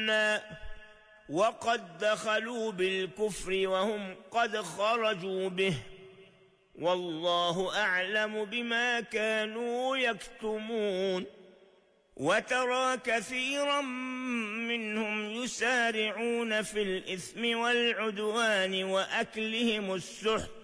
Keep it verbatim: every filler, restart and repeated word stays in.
أمنا وقد دخلوا بالكفر وهم قد خرجوا به والله أعلم بما كانوا يكتمون. وترى كثيرا منهم يسارعون في الإثم والعدوان وأكلهم السحت